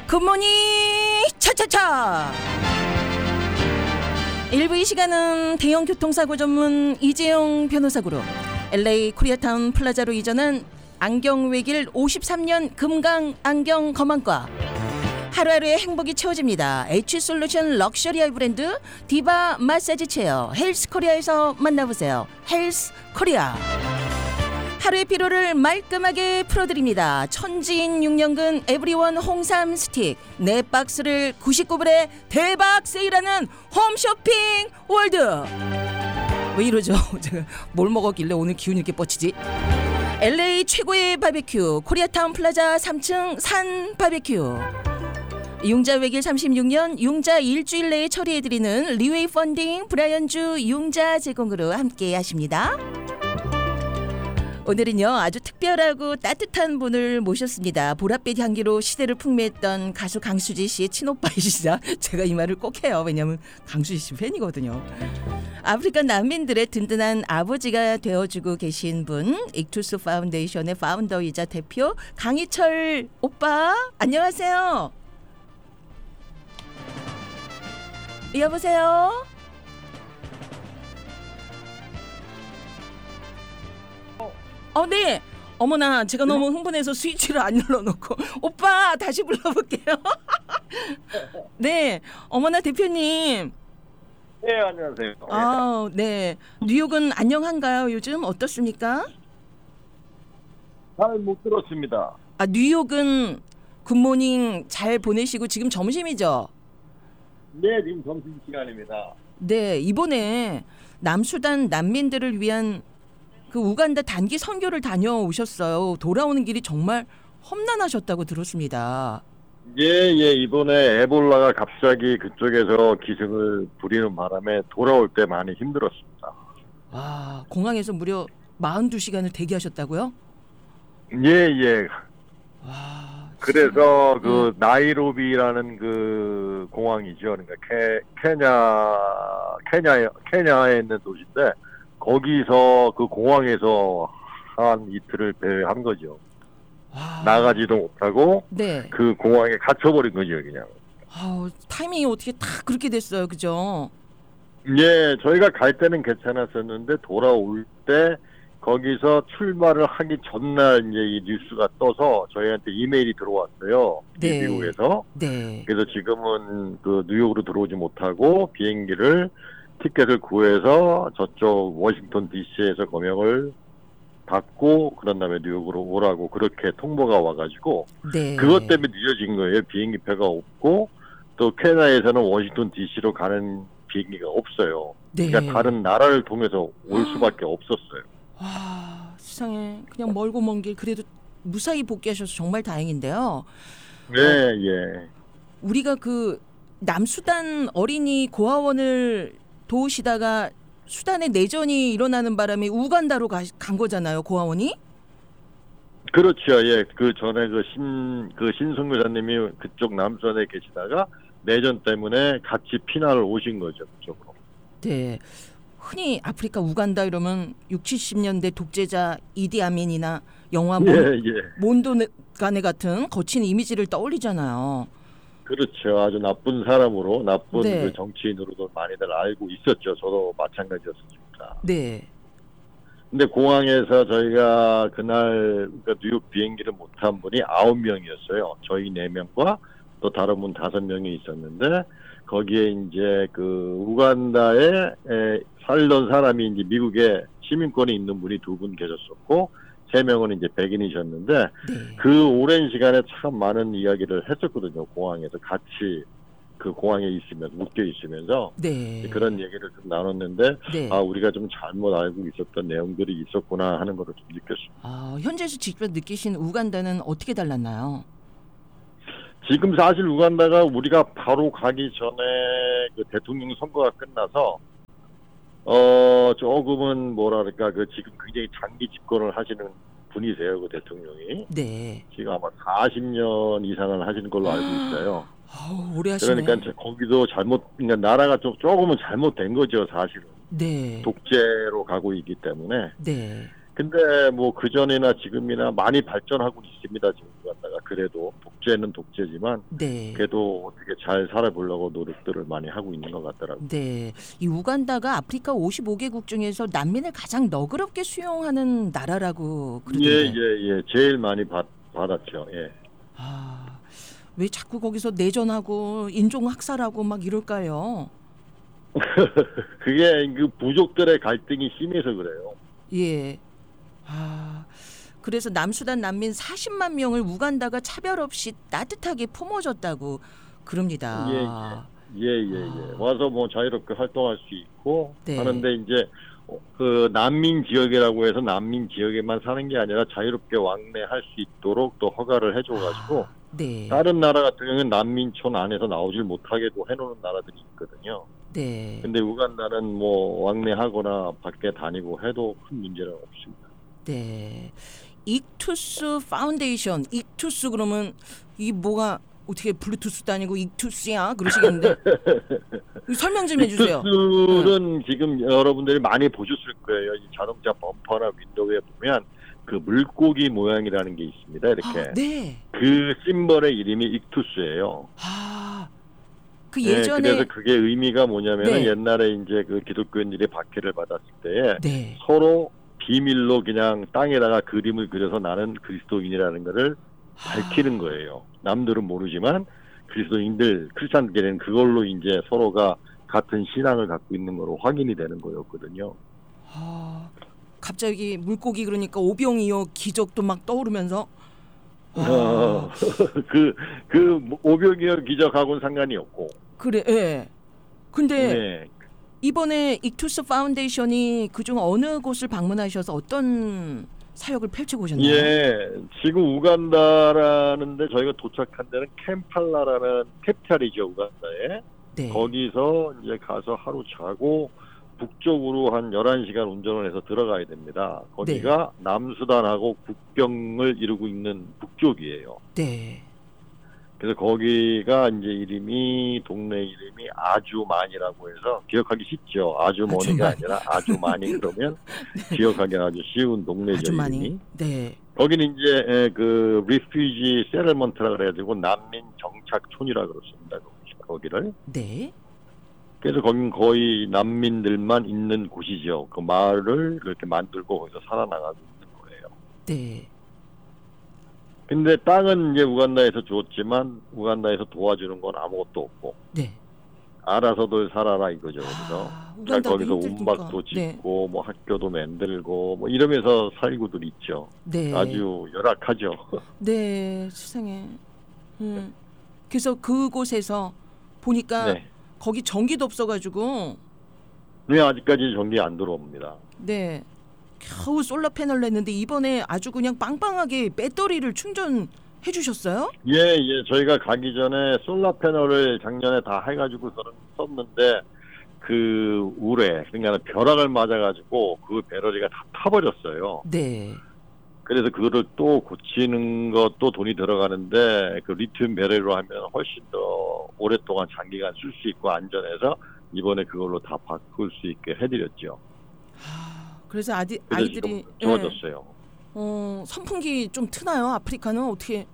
굿모닝 차차차. 일부 이 시간은 대형 교통사고 전문 이재용 변호사 그룹 LA 코리아타운 플라자로 이전한 안경 외길 53년 금강 안경 검안과 하루하루의 행복이 채워집니다. H솔루션 럭셔리 아이 브랜드 디바 마사지 체어 헬스 코리아에서 만나보세요. 헬스 코리아. 하루의 피로를 말끔하게 풀어드립니다. 천지인 6년근 에브리원 홍삼 스틱 4박스를 99불에 대박 세일하는 홈쇼핑 월드. 왜 이러죠? 제가 뭘 먹었길래 오늘 기운이 이렇게 뻗치지? LA 최고의 바베큐 코리아타운 플라자 3층 산 바베큐. 융자 외길 36년 융자 일주일 내에 처리해드리는 리웨이 펀딩 브라이언주 융자 제공으로 함께 하십니다. 오늘은요 아주 특별하고 따뜻한 분을 모셨습니다. 보랏빛 향기로 시대를 풍미했던 가수 강수지 씨의 친오빠이시자 제가 이 말을 꼭 해요. 왜냐하면 강수지 씨 팬이거든요. 아프리카 난민들의 든든한 아버지가 되어주고 계신 분, 익투스 파운데이션의 파운더이자 대표 강희철 오빠 안녕하세요. 여보세요. 네. 어머나 제가 너무 흥분해서 스위치를 안 눌러놓고 오빠 다시 불러볼게요. 네. 어머나 대표님. 네, 안녕하세요. 네. 뉴욕은 안녕한가요? 요즘 어떻습니까? 잘 못 들었습니다. 뉴욕은 굿모닝 잘 보내시고 지금 점심이죠? 네, 지금 점심시간입니다. 네. 이번에 남수단 난민들을 위한 그 우간다 단기 선교를 다녀오셨어요. 돌아오는 길이 정말 험난하셨다고 들었습니다. 예, 이번에 에볼라가 갑자기 그쪽에서 기승을 부리는 바람에 돌아올 때 많이 힘들었습니다. 공항에서 무려 42시간을 대기하셨다고요? 예. 그래서 그 나이로비라는 그 공항이죠. 그러니까 케냐에 있는 도시인데 거기서 그 공항에서 한 이틀을 배회한 거죠. 나가지도 못하고 네. 그 공항에 갇혀버린 거죠, 그냥. 타이밍이 어떻게 다 그렇게 됐어요, 그죠? 예, 저희가 갈 때는 괜찮았었는데 돌아올 때 거기서 출발을 하기 전날 이제 이 뉴스가 떠서 저희한테 이메일이 들어왔어요. 네. 미국에서. 네. 그래서 지금은 그 뉴욕으로 들어오지 못하고 티켓을 구해서 저쪽 워싱턴 DC에서 검역을 받고 그런 다음에 뉴욕으로 오라고 그렇게 통보가 와가지고 네. 그것 때문에 늦어진 거예요. 비행기표가 없고 또 캐나다에서는 워싱턴 DC로 가는 비행기가 없어요. 네. 그러니까 다른 나라를 통해서 올 수밖에 없었어요. 세상에 그냥 멀고 먼 길 그래도 무사히 복귀하셔서 정말 다행인데요. 네, 예. 우리가 그 남수단 어린이 고아원을 도우시다가 수단에 내전이 일어나는 바람에 우간다로 간 거잖아요, 고아원이? 그렇죠. 예. 그 전에 신성교사님이 그쪽 남수단에 계시다가 내전 때문에 같이 피난을 오신 거죠, 그쪽으로. 네. 흔히 아프리카 우간다 이러면 60, 70년대 독재자 이디아민이나 영화 몬도가네 같은 거친 이미지를 떠올리잖아요. 그렇죠. 아주 나쁜 사람으로, 나쁜 네. 그 정치인으로도 많이들 알고 있었죠. 저도 마찬가지였습니다. 네. 근데 공항에서 저희가 그날 뉴욕 비행기를 못 탄 분이 9명이었어요. 저희 4명과 또 다른 분 5명이 있었는데 거기에 이제 그 우간다에 살던 사람이 이제 미국에 시민권이 있는 분이 2분 계셨었고 3명은 이제 백인이셨는데 네. 그 오랜 시간에 참 많은 이야기를 했었거든요. 공항에서 같이 그 공항에 묶여 있으면서 네. 그런 얘기를 좀 나눴는데 네. 우리가 좀 잘못 알고 있었던 내용들이 있었구나 하는 걸 좀 느꼈습니다. 현지에서 직접 느끼신 우간다는 어떻게 달랐나요? 지금 사실 우간다가 우리가 바로 가기 전에 그 대통령 선거가 끝나서 조금은 뭐랄까 그 지금 굉장히 장기 집권을 하시는 분이세요. 그 대통령이. 네. 지금 아마 40년 이상을 하시는 걸로 알고 있어요. 오래 하시네. 그러니까 거기도 그러니까 나라가 조금은 잘못된 거죠, 사실은. 네. 독재로 가고 있기 때문에. 네. 근데 뭐 그전이나 지금이나 많이 발전하고 있습니다. 지금 우간다가 그래도 독재는 독재지만 네. 그래도 어떻게 잘 살아보려고 노력들을 많이 하고 있는 것 같더라고요. 네. 이 우간다가 아프리카 55개국 중에서 난민을 가장 너그럽게 수용하는 나라라고 그러던데. 예. 제일 많이 받았죠. 예. 아, 왜 자꾸 거기서 내전하고 인종 학살하고 막 이럴까요? 그게 그 부족들의 갈등이 심해서 그래요. 예. 아, 그래서 남수단 난민 40만 명을 우간다가 차별 없이 따뜻하게 품어줬다고 그럽니다. 예. 와서 뭐 자유롭게 활동할 수 있고 네. 하는데 이제 그 난민 지역이라고 해서 난민 지역에만 사는 게 아니라 자유롭게 왕래할 수 있도록 또 허가를 해줘가지고 네. 다른 나라 같은 경우는 난민촌 안에서 나오질 못하게도 해놓는 나라들이 있거든요. 네. 근데 우간다는 뭐 왕래하거나 밖에 다니고 해도 큰 문제는 없습니다. 네. 익투스 파운데이션. 익투스 그러면 이 뭐가 어떻게 블루투스도 아니고 익투스야 그러시겠는데 설명 좀 해주세요. 익투스는 지금 여러분들이 많이 보셨을 거예요. 이 자동차 범퍼나 윈도우에 보면 그 물고기 모양이라는 게 있습니다. 이렇게. 네. 그 심벌의 이름이 익투스예요. 그 예전에 그래서 그게 의미가 뭐냐면은 네. 옛날에 이제 그 기독교인들이 박해를 받았을 때에 네. 서로 비밀로 그냥 땅에다가 그림을 그려서 나는 그리스도인이라는 거를 밝히는 거예요. 남들은 모르지만 그리스도인들 크리스찬들에게는 그걸로 이제 서로가 같은 신앙을 갖고 있는 거로 확인이 되는 거였거든요. 갑자기 물고기 그러니까 오병이어 기적도 막 떠오르면서 그 오병이어 기적하고는 상관이 없고. 그래. 예. 근데 네. 이번에 익투스 파운데이션이 그중 어느 곳을 방문하셔서 어떤 사역을 펼치고 오셨나요? 예, 지금 우간다라는데 저희가 도착한 데는 캠팔라라는 캡탈이죠, 우간다에. 네. 거기서 이제 가서 하루 자고 북쪽으로 한 11시간 운전을 해서 들어가야 됩니다. 거기가 남수단하고 국경을 이루고 있는 북쪽이에요. 네. 그래서 거기가 이제 동네 이름이 아주만이라고 해서 기억하기 쉽죠. 아주머니가 아니라 아주만이 그러면 기억하기 아주 쉬운 동네죠. 아주만이. 이름이. 네. 거기는 이제 그 리퓨지 세틀먼트라 그래가지고 난민 정착촌이라 그렇습니다. 거기를. 네. 그래서 거긴 거의 난민들만 있는 곳이죠. 그 마을을 그렇게 만들고 거기서 살아나가고 있는 거예요. 네. 근데 땅은 이제 우간다에서 줬지만 우간다에서 도와주는 건 아무것도 없고. 네. 알아서들 살아라 이거죠. 그래서 거기서 운박도 짓고 뭐 학교도 만들고 뭐 이러면서 살고들 있죠. 네. 아주 열악하죠. 네, 세상에. 그래서 그곳에서 보니까 거기 전기도 없어가지고. 네, 아직까지 전기 안 들어옵니다. 네. 겨우 솔라 패널을 했는데 이번에 아주 그냥 빵빵하게 배터리를 충전해 주셨어요? 예. 저희가 가기 전에 솔라 패널을 작년에 다 해가지고 썼는데 그 우레, 그러니까 벼락을 맞아가지고 그 배터리가 다 타버렸어요. 네. 그래서 그거를 또 고치는 것도 돈이 들어가는데 그 리튬 배터리로 하면 훨씬 더 오랫동안 장기간 쓸 수 있고 안전해서 이번에 그걸로 다 바꿀 수 있게 해드렸죠. 그래서 아이들이 좋아졌어요. 선풍기 좀 트나요? 아프리카는 어떻게?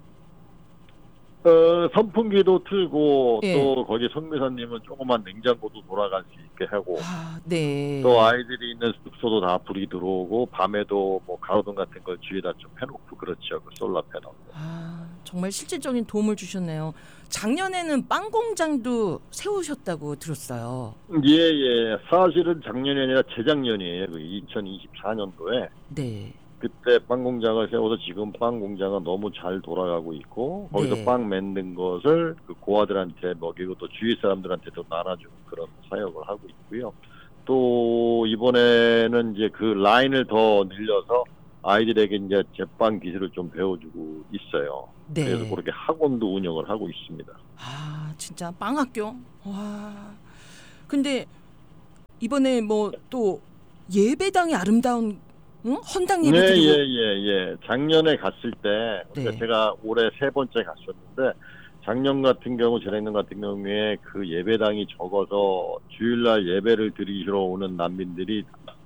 선풍기도 틀고 예. 또 거기 선교사님은 조그만 냉장고도 돌아갈 수 있게 하고 네. 또 아이들이 있는 숙소도 다 불이 들어오고 밤에도 뭐 가로등 같은 걸 주위에다 좀 해놓고 그렇죠. 그 솔라 패널. 정말 실질적인 도움을 주셨네요. 작년에는 빵 공장도 세우셨다고 들었어요. 예. 사실은 작년이 아니라 재작년이에요. 그 2024년도에. 네. 그때 빵 공장을 세워서 지금 빵 공장은 너무 잘 돌아가고 있고 거기서 빵 만든 것을 그 고아들한테 먹이고 또 주위 사람들한테도 나눠주는 그런 사역을 하고 있고요. 또 이번에는 이제 그 라인을 더 늘려서 아이들에게 이제 제빵 기술을 좀 배워주고 있어요. 네. 그래서 그렇게 학원도 운영을 하고 있습니다. 진짜 빵학교. 와. 근데 이번에 뭐 또 예배당이 아름다운 헌당 예배 드리고. 예. 작년에 갔을 때 그러니까 제가 올해 3번째 갔었는데 작년 같은 경우 재작년 같은 경우에 그 예배당이 적어서 주일날 예배를 드리러 오는 난민들이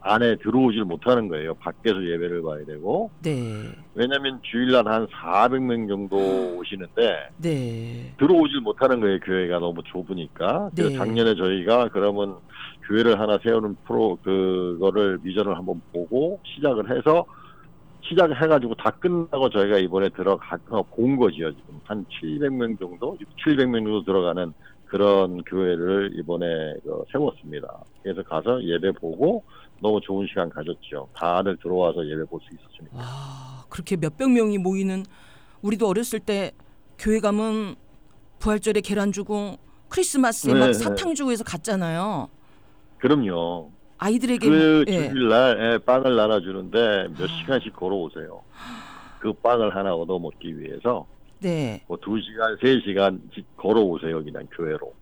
안에 들어오질 못하는 거예요. 밖에서 예배를 봐야 되고. 네. 왜냐하면 주일날 한 400명 정도 오시는데 네. 들어오질 못하는 거예요. 교회가 너무 좁으니까. 그래서 네. 작년에 저희가 그러면 교회를 하나 세우는 그거를 비전을 한번 보고 시작을 해서 시작을 해가지고 다 끝나고 저희가 이번에 들어가서 본 거지요. 지금 한 700명 정도, 700명 정도 들어가는 그런 교회를 이번에 세웠습니다. 그래서 가서 예배 보고 너무 좋은 시간 가졌죠. 다들 들어와서 예배 볼 수 있었으니까. 와, 그렇게 몇백 명이 모이는, 우리도 어렸을 때 교회 가면 부활절에 계란 주고 크리스마스에 막 사탕 주고 해서 갔잖아요. 그럼요. 아이들에게 그 주일날 빵을 나눠주는데 몇 시간씩 걸어오세요. 그 빵을 하나 얻어먹기 위해서 네. 뭐 2시간, 3시간씩 걸어오세요. 그냥 교회로.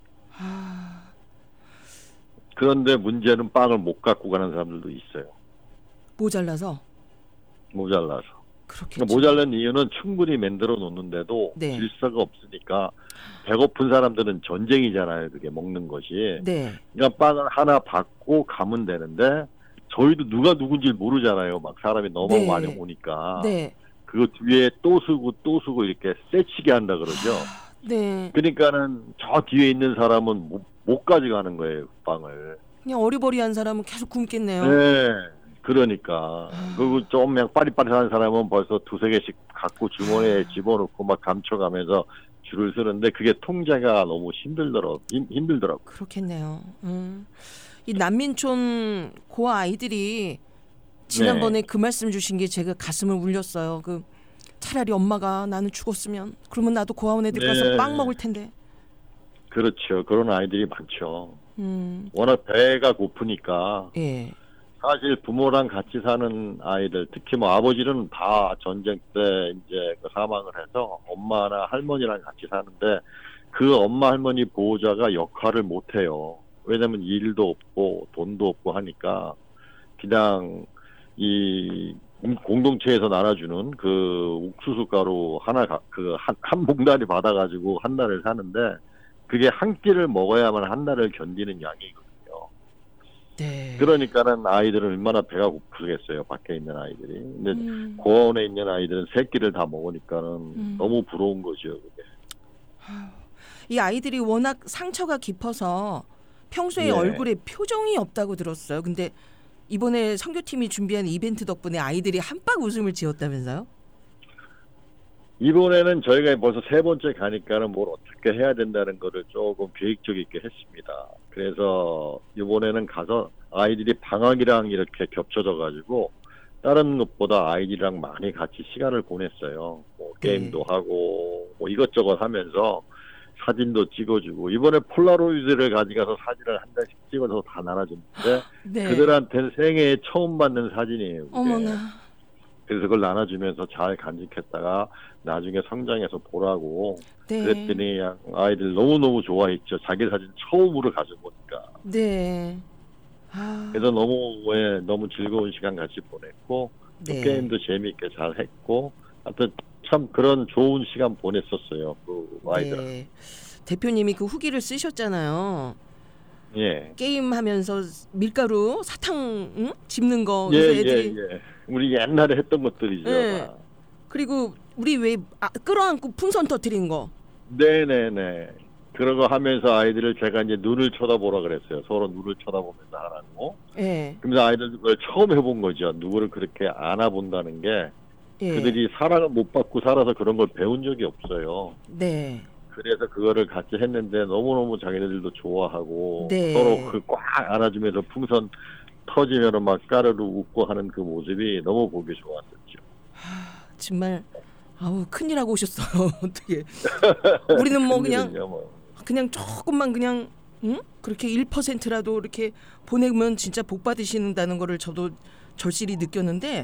그런데 문제는 빵을 못 갖고 가는 사람들도 있어요. 모자라서. 그렇겠죠. 모자란 이유는 충분히 만들어 놓는데도 네. 질서가 없으니까 배고픈 사람들은 전쟁이잖아요. 그게 먹는 것이. 네. 그러니까 빵을 하나 받고 가면 되는데 저희도 누가 누군지 모르잖아요. 막 사람이 너무 네. 많이 오니까. 네. 그 뒤에 또 쓰고 이렇게 떼치게 한다 그러죠. 네. 그러니까는 저 뒤에 있는 사람은 못 가져가는 거예요. 빵을. 그냥 어리버리한 사람은 계속 굶겠네요. 네. 그러니까 그리고 좀 그냥 빠릿빠릿한 사람은 벌써 2-3개씩 갖고 주머니에 집어넣고 막 감춰가면서 줄을 서는데 그게 통제가 너무 힘들더라고요. 그렇겠네요. 이 난민촌 고아 아이들이 지난번에 그 말씀 주신 게 제가 가슴을 울렸어요. 그 차라리 엄마가 나는 죽었으면 그러면 나도 고아원 애들 가서 빵 먹을 텐데. 그렇죠. 그런 아이들이 많죠. 워낙 배가 고프니까. 예. 사실 부모랑 같이 사는 아이들, 특히 뭐 아버지는 다 전쟁 때 이제 사망을 해서 엄마나 할머니랑 같이 사는데 그 엄마 할머니 보호자가 역할을 못 해요. 왜냐면 일도 없고 돈도 없고 하니까 그냥 이 공동체에서 나눠주는 그 옥수수 가루 하나 한 봉다리 받아가지고 한 달을 사는데 그게 한 끼를 먹어야만 한 달을 견디는 양이거든요. 네. 그러니까는 아이들은 얼마나 배가 고프겠어요. 밖에 있는 아이들이. 근데 고아원에 있는 아이들은 3끼를 다 먹으니까는 너무 부러운 거죠. 그게. 이 아이들이 워낙 상처가 깊어서 평소에 네. 얼굴에 표정이 없다고 들었어요. 근데 이번에 선교팀이 준비한 이벤트 덕분에 아이들이 한박 웃음을 지었다면서요? 이번에는 저희가 벌써 3번째 가니까는 뭘 어떻게 해야 된다는 거를 조금 계획적 있게 했습니다. 그래서 이번에는 가서 아이들이 방학이랑 이렇게 겹쳐져 가지고 다른 것보다 아이들이랑 많이 같이 시간을 보냈어요. 뭐 게임도 하고 뭐 이것저것 하면서 사진도 찍어주고 이번에 폴라로이드를 가져가서 사진을 한 장씩 찍어서 다 나눠줬는데 네. 그들한테는 생애에 처음 받는 사진이에요. 그게. 어머나. 그래서 그걸 나눠주면서 잘 간직했다가 나중에 성장해서 보라고 네. 그랬더니 아이들 너무너무 좋아했죠. 자기 사진 처음으로 가져보니까. 네. 그래서 너무 즐거운 시간 같이 보냈고 또 네. 게임도 재미있게 잘 했고 하여튼 참 그런 좋은 시간 보냈었어요. 그 아이들. 네. 대표님이 그 후기를 쓰셨잖아요. 예. 게임하면서 밀가루 사탕 집는 거. 그래서 애들이 우리 옛날에 했던 것들이죠. 네. 그리고 우리 왜 끌어안고 풍선 터뜨린 거. 네네네. 그런 거 하면서 아이들을 제가 이제 눈을 쳐다보라 그랬어요. 서로 눈을 쳐다보면서 하라고. 네. 그래서 아이들 그걸 처음 해본 거죠. 누구를 그렇게 안아본다는 게. 예. 그들이 사랑을 못 받고 살아서 그런 걸 배운 적이 없어요. 네. 그래서 그거를 같이 했는데 너무너무 자기네들도 좋아하고 네. 서로 그 꽉 안아주면서 풍선 터지면 막 까르르 웃고 하는 그 모습이 너무 보기 좋았었죠. 정말 큰일하고 오셨어요. 어떻게? 우리는 뭐 그냥 조금만 그냥 그렇게 1%라도 이렇게 보내면 진짜 복 받으신다는 거를 저도 절실히 느꼈는데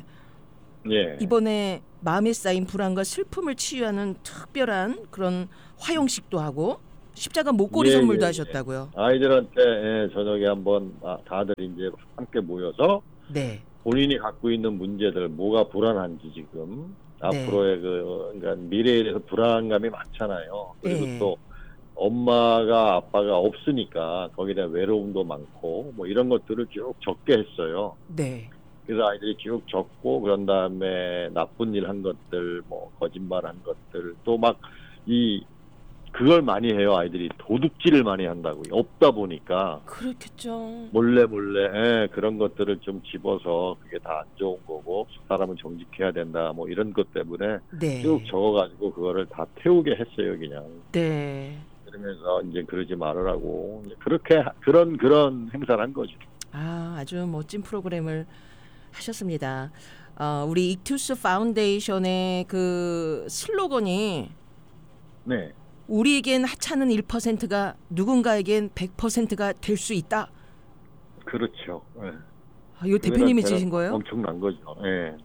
예. 이번에 마음에 쌓인 불안과 슬픔을 치유하는 특별한 그런 화용식도 하고 십자가 목걸이 선물도 하셨다고요. 아이들한테 저녁에 한번 다들 이제 함께 모여서 네. 본인이 갖고 있는 문제들 뭐가 불안한지 지금 앞으로의 그러니까 미래에 대해서 불안감이 많잖아요. 그리고 또 엄마가 아빠가 없으니까 거기에 대한 외로움도 많고 뭐 이런 것들을 쭉 적게 했어요. 네. 그래서 아이들이 쭉 적고 그런 다음에 나쁜 일 한 것들, 뭐 거짓말 한 것들 또 막 그걸 많이 해요. 아이들이 도둑질을 많이 한다고요. 없다 보니까 그렇겠죠. 몰래 그런 것들을 좀 집어서 그게 다 안 좋은 거고 사람은 정직해야 된다 뭐 이런 것 때문에 네. 쭉 적어가지고 그거를 다 태우게 했어요. 그냥. 네. 그러면서 이제 그러지 말으라고 이제 그렇게 그런 행사를 한 거죠. 아주 멋진 프로그램을 하셨습니다. 우리 이투스 파운데이션의 그 슬로건이 네. 우리에겐 하찮은 1%가 누군가에겐 100%가 될 수 있다. 그렇죠. 네. 이거 대표님이 지으신 거예요? 엄청난 거죠. 네.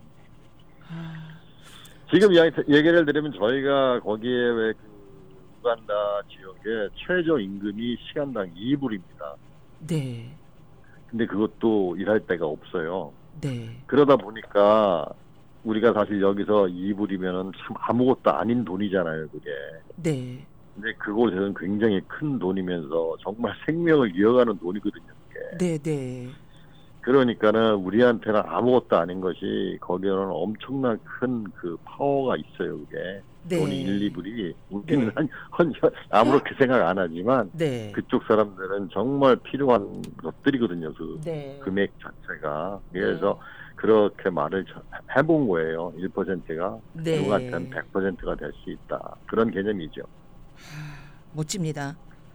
지금 얘기를 드리면 저희가 거기에 왜 우간다 지역에 최저 임금이 시간당 2불입니다. 네. 근데 그것도 일할 데가 없어요. 네. 그러다 보니까 우리가 사실 여기서 2불이면은 참 아무것도 아닌 돈이잖아요, 그게. 네. 근데 그곳에서는 굉장히 큰 돈이면서 정말 생명을 이어가는 돈이거든요, 그게. 네, 네. 그러니까는 우리한테는 아무것도 아닌 것이 거기에는 엄청난 큰 그 파워가 있어요, 그게. 네. 돈이 1, 2불이. 우리는 아무렇게 생각 안 하지만 네. 그쪽 사람들은 정말 필요한 것들이거든요, 그 네. 금액 자체가. 그래서 그렇게 말을 해본 거예요. 1%가 네. 누구한테는 100%가 될 수 있다. 그런 개념이죠. 멋집니다.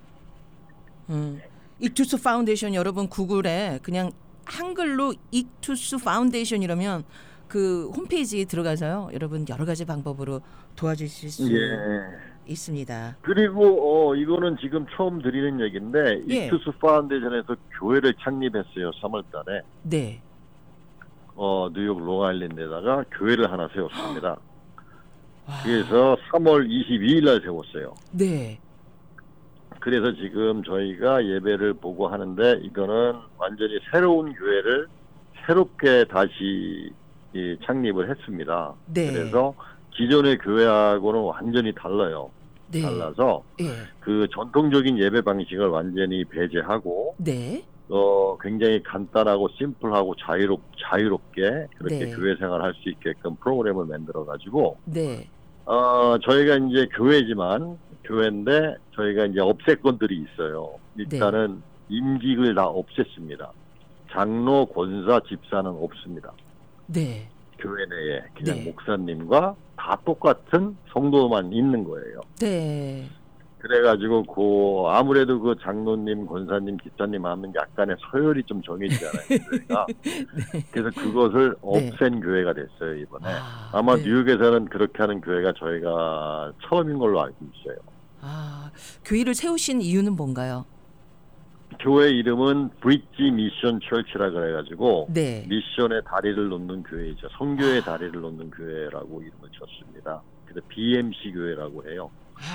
이투스 파운데이션 여러분 구글에 그냥 한글로 이투스 파운데이션 이러면 그 홈페이지에 들어가서요. 여러분 여러 가지 방법으로 도와주실 수 있습니다. 그리고 이거는 지금 처음 드리는 얘기인데 예. 이투스 파운데이션에서 교회를 창립했어요. 3월 달에. 네. 뉴욕 롱아일랜드에다가 교회를 하나 세웠습니다. 그래서 3월 22일 날 세웠어요. 네. 그래서 지금 저희가 예배를 보고 하는데 이거는 완전히 새로운 교회를 새롭게 다시 창립을 했습니다. 네. 그래서 기존의 교회하고는 완전히 달라요. 네. 달라서 예. 그 전통적인 예배 방식을 완전히 배제하고 네. 굉장히 간단하고 심플하고 자유롭게 그렇게 네. 교회 생활할 수 있게끔 프로그램을 만들어 가지고 네. 저희가 이제 교회인데 저희가 이제 없앨건들이 있어요. 일단은 임직을 다 없앴습니다. 장로, 권사, 집사는 없습니다. 네. 교회 내에 그냥 네. 목사님과 다 똑같은 성도만 있는 거예요. 네. 그래가지고 아무래도 그 장로님, 권사님, 집사님 하면 약간의 서열이 좀 정해지잖아요. 교회가. 네. 그래서 그것을 없앤 교회가 됐어요 이번에. 아마 네. 뉴욕에서는 그렇게 하는 교회가 저희가 처음인 걸로 알고 있어요. 교회를 세우신 이유는 뭔가요? 교회 이름은 브릿지 미션 철치라 그래가지고 네. 미션의 다리를 놓는 교회이죠. 성교의 다리를 놓는 교회라고 이름을 줬습니다. 그래서 BMC 교회라고 해요.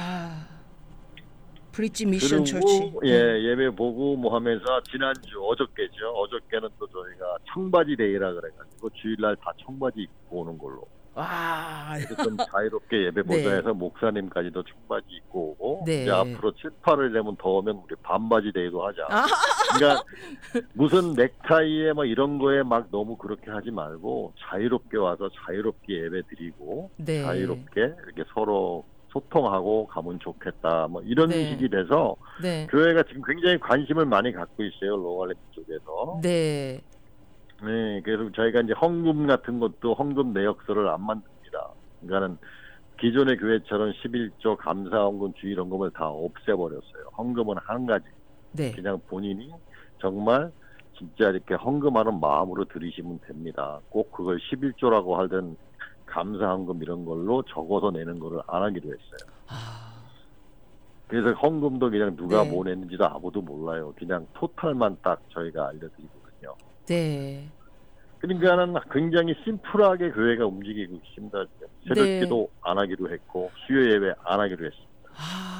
브릿지 미션 그리고 처치. 예배 보고 뭐 하면서 지난주 어저께는 또 저희가 청바지 데이라 그래가지고 주일날 다 청바지 입고 오는 걸로. 그래서 좀 자유롭게 예배 보자 네. 해서 목사님까지도 청바지 입고 오고 네. 이제 앞으로 7, 8월 되면 더우면 우리 반바지 데이도 하자. 그러니까 무슨 넥타이에 뭐 이런 거에 막 너무 그렇게 하지 말고 자유롭게 와서 자유롭게 예배 드리고 네. 자유롭게 이렇게 서로 소통하고 가면 좋겠다. 뭐 이런 네. 식이 돼서 네. 교회가 지금 굉장히 관심을 많이 갖고 있어요. 롱아일랜드 쪽에서. 네. 네, 그래서 저희가 이제 헌금 같은 것도 헌금 내역서를 안 만듭니다. 그러니까는 기존의 교회처럼 11조 감사 헌금 주일 헌금을 다 없애버렸어요. 헌금은 한 가지. 네. 그냥 본인이 정말 진짜 이렇게 헌금하는 마음으로 드리시면 됩니다. 꼭 그걸 11조라고 하든 감사 헌금 이런 걸로 적어서 내는 거를 안 하기로 했어요. 그래서 헌금도 그냥 누가 네. 뭐 냈는지도 아무도 몰라요. 그냥 토탈만 딱 저희가 알려드리거든요. 네. 그러니까는 굉장히 심플하게 교회가 움직이고 있습니다. 새벽기도 안 하기로 했고 수요 예배 안 하기로 했습니다.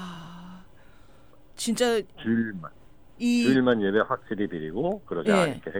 진짜 주일만 예배 확실히 드리고 그러자 예. 이렇게